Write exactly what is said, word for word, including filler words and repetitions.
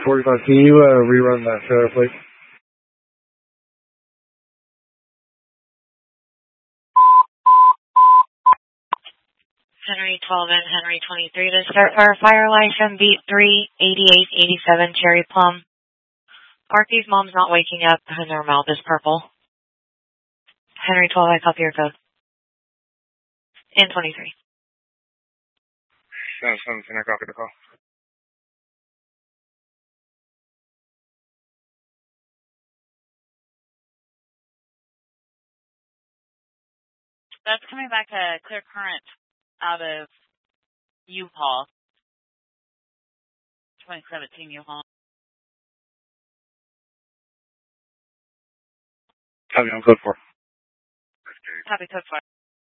forty-five, can you uh, rerun that trailer, please? Henry twelve and Henry twenty-three to start for fire license beat three eighty-eight eighty-seven Cherry Plum. Arky's mom's not waking up and her mouth is purple. Henry twelve, I copy your code. And twenty-three. seven seventeen, I copy the call. That's coming back a clear current out of U-Haul. twenty seventeen U-Haul. Copy on code four. Copy code four.